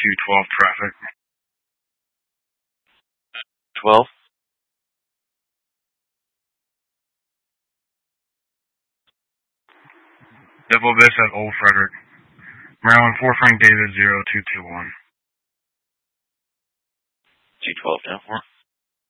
212 traffic. 12? Double Abyss at Old Frederick. Maryland 4 Frank David 0221. 212 down 4.